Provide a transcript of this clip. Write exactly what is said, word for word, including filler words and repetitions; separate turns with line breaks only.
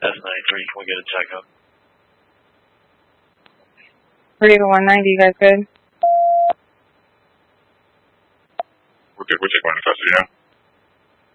S ninety-three, can we get a checkup?
Three to one ninety, you guys good?
We're good. We're taking one to custody now.